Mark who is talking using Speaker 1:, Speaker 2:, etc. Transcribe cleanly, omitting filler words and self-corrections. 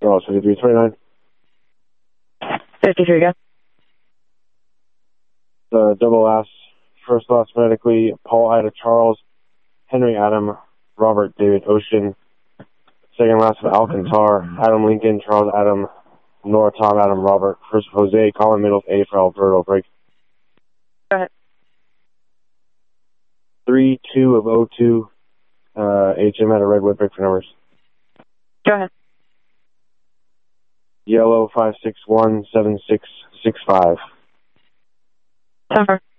Speaker 1: Charles, 5329.
Speaker 2: 53, go.
Speaker 1: The double last, first loss phonetically, Paul Ida Charles, Henry Adam, Robert David Ocean. Second last of Alcantar, Adam Lincoln, Charles Adam, Nora Tom Adam Robert. First Jose, Colin Middles, A for Alberto, break.
Speaker 2: Go ahead.
Speaker 1: 3-2 of 02, HM at a Redwood, break for numbers.
Speaker 2: Go ahead.
Speaker 1: Yellow 5617665.
Speaker 2: 10-4.